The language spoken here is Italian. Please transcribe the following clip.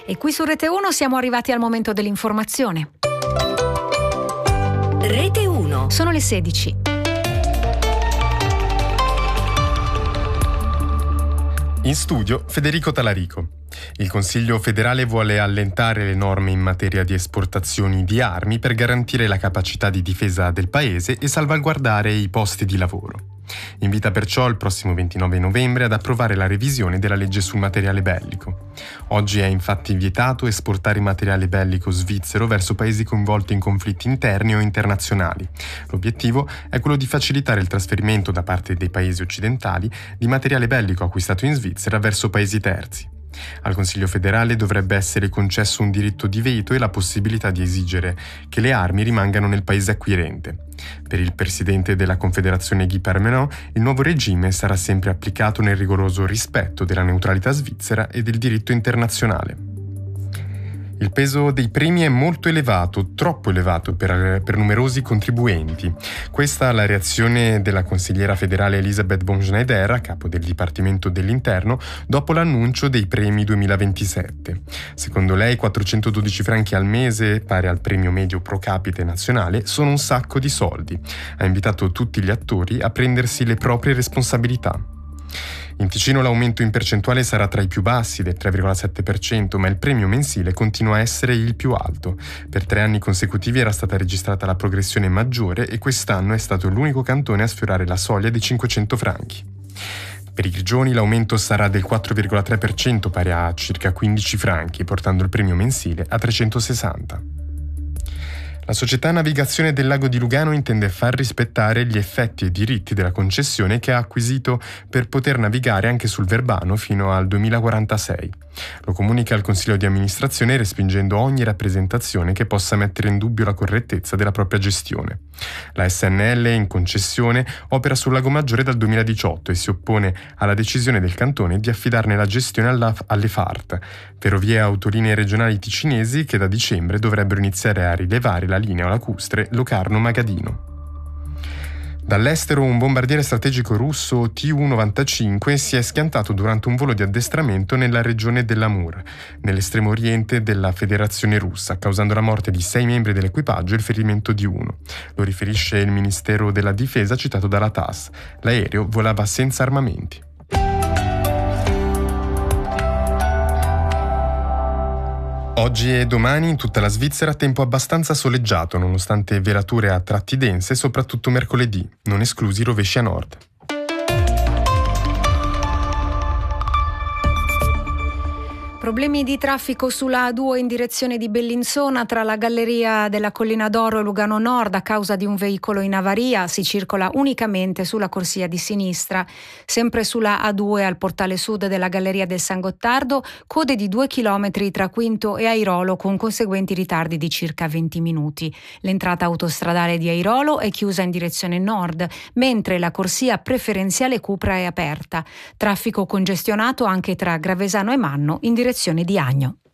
E qui su Rete 1 siamo arrivati al momento dell'informazione. Rete 1. Sono le 16. In studio Federico Talarico. Il Consiglio federale vuole allentare le norme in materia di esportazioni di armi per garantire la capacità di difesa del paese e salvaguardare i posti di lavoro. Invita perciò il prossimo 29 novembre ad approvare la revisione della legge sul materiale bellico. Oggi è infatti vietato esportare materiale bellico svizzero verso paesi coinvolti in conflitti interni o internazionali. L'obiettivo è quello di facilitare il trasferimento da parte dei paesi occidentali di materiale bellico acquistato in Svizzera verso paesi terzi. Al Consiglio federale dovrebbe essere concesso un diritto di veto e la possibilità di esigere che le armi rimangano nel paese acquirente. Per il presidente della Confederazione Guy Parmelin, il nuovo regime sarà sempre applicato nel rigoroso rispetto della neutralità svizzera e del diritto internazionale. Il peso dei premi è molto elevato, troppo elevato per numerosi contribuenti. Questa è la reazione della consigliera federale Elisabeth von Schneider, a capo del Dipartimento dell'Interno, dopo l'annuncio dei premi 2027. Secondo lei 412 franchi al mese, pari al premio medio pro capite nazionale, sono un sacco di soldi. Ha invitato tutti gli attori a prendersi le proprie responsabilità. In Ticino l'aumento in percentuale sarà tra i più bassi, del 3,7%, ma il premio mensile continua a essere il più alto. Per 3 anni consecutivi era stata registrata la progressione maggiore e quest'anno è stato l'unico cantone a sfiorare la soglia di 500 franchi. Per i grigioni l'aumento sarà del 4,3%, pari a circa 15 franchi, portando il premio mensile a 360. La società Navigazione del Lago di Lugano intende far rispettare gli effetti e diritti della concessione che ha acquisito per poter navigare anche sul Verbano fino al 2046. Lo comunica al Consiglio di amministrazione respingendo ogni rappresentazione che possa mettere in dubbio la correttezza della propria gestione. La SNL in concessione opera sul Lago Maggiore dal 2018 e si oppone alla decisione del cantone di affidarne la gestione alle FART, Ferrovie Autolinee Regionali Ticinesi, che da dicembre dovrebbero iniziare a rilevare la linea lacustre Locarno-Magadino. Dall'estero un bombardiere strategico russo Tu-95 si è schiantato durante un volo di addestramento nella regione dell'Amur, nell'estremo oriente della Federazione Russa, causando la morte di 6 membri dell'equipaggio e il ferimento di 1. Lo riferisce il Ministero della Difesa citato dalla TASS. L'aereo volava senza armamenti. Oggi e domani in tutta la Svizzera tempo abbastanza soleggiato, nonostante velature a tratti dense, soprattutto mercoledì, non esclusi rovesci a nord. Problemi di traffico sulla A2 in direzione di Bellinzona tra la Galleria della Collina d'Oro e Lugano Nord a causa di un veicolo in avaria. Si circola unicamente sulla corsia di sinistra. Sempre sulla A2 al portale sud della Galleria del San Gottardo, code di 2 chilometri tra Quinto e Airolo con conseguenti ritardi di circa 20 minuti. L'entrata autostradale di Airolo è chiusa in direzione nord, mentre la corsia preferenziale Cupra è aperta. Traffico congestionato anche tra Gravesano e Manno in direzione di Agno.